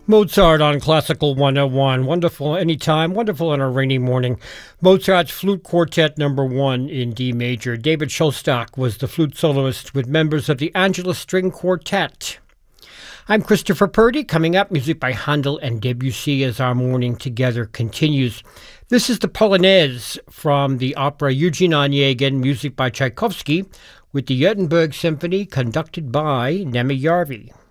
Mozart on Classical 101. Wonderful anytime, wonderful on a rainy morning. Mozart's Flute Quartet No. 1 in D major. David Shostak was the flute soloist with members of the Angelus String Quartet. I'm Christopher Purdy. Coming up, music by Handel and Debussy as our morning together continues. This is the Polonaise from the opera Eugene Onegin, music by Tchaikovsky, with the Göteborg Symphony conducted by Nemi Järvi.